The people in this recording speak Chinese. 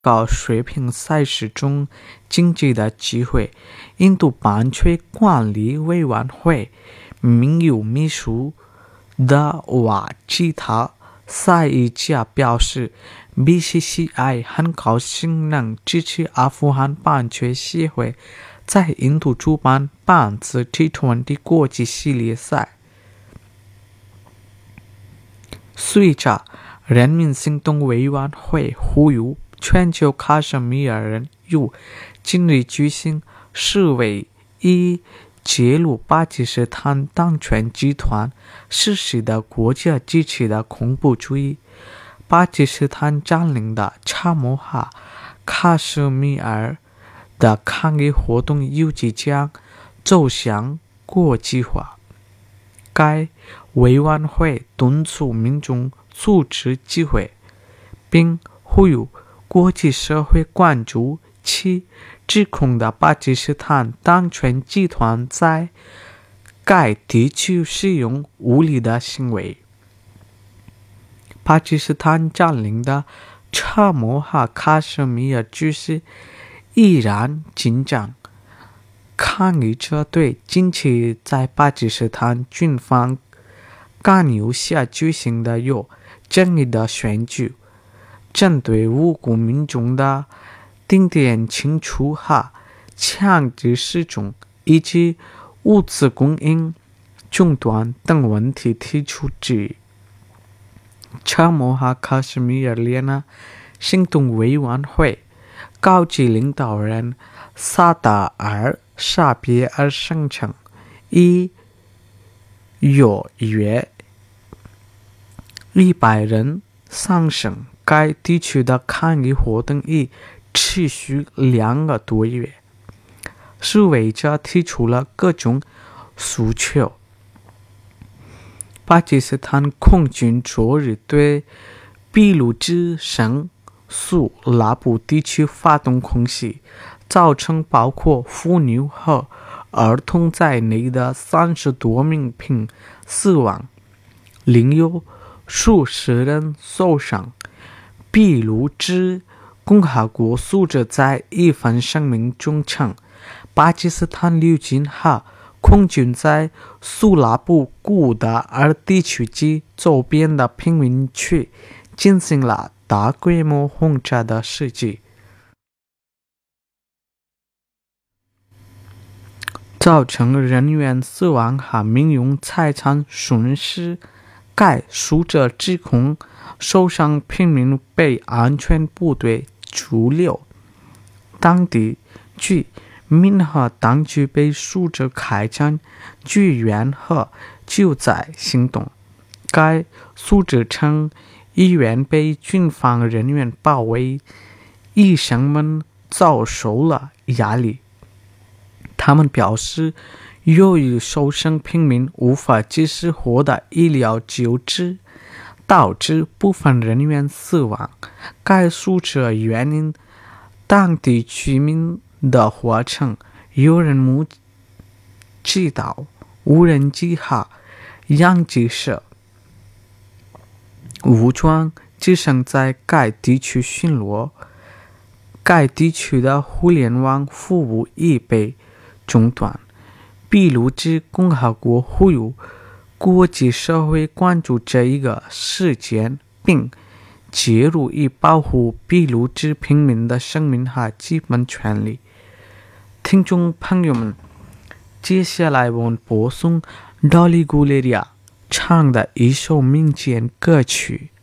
高水平赛事中竞技的机会。印度版权管理委员会名誉秘书的瓦吉塔赛伊加表示 BCCI 很高兴能支持阿富汗版权协会在印度主办本次 T20 国际系列赛。随着人民行动委员会呼吁全球喀什米尔人于近日举行示威，以揭露巴基斯坦当权集团实施的国家机器的恐怖主义。巴基斯坦占领的查谟哈喀什米尔的抗议活动预计将走向国际化。该委员会敦促民众组织集会，并呼吁国际社会关注其指控的巴基斯坦当权集团在该地区使用武力的行为。巴基斯坦占领的查谟哈喀什米尔局势依然紧张，抗议者对近期在巴基斯坦军方干预下举行的有争议的选举，针对无辜民众的定点清除和强制使用以及物资供应中断等问题提出质疑。查谟哈喀什米尔联合行动委员会高级领导人萨达尔沙比尔声称，已有约100人丧生。该地区的抗议活动已持续2个多月，示威者提出了各种诉求。巴基斯坦空军昨日对俾路支省苏拉布地区发动空袭，造成包括妇女和儿童在内的30多名死亡，另有数十人受伤。俾路支共和国组织在一份声明中称，巴基斯坦陆军和空军在苏拉布古达尔地区及周边的贫民区进行了大规模轰炸的事迹，造成人员死亡和民用财产损失。该书者指控受伤平民被安全部队拘留。当地居民和当局被书者开展救援和救灾行动。该书者称，医院被军方人员包围，医生们遭受了压力。他们表示，由于受伤平民无法及时获得医疗救治，导致部分人员死亡。该书者援引当地居民的话称，有人目击到无人机和阳机社武装机声在该地区巡逻。该地区的互联网服务已被中断。俾路支共和国呼吁国际社会关注这一个事件，并介入以保护俾路支平民的生命和基本权利。听众朋友们，接下来我们播送 Dolly Guleria 唱的一首民间歌曲。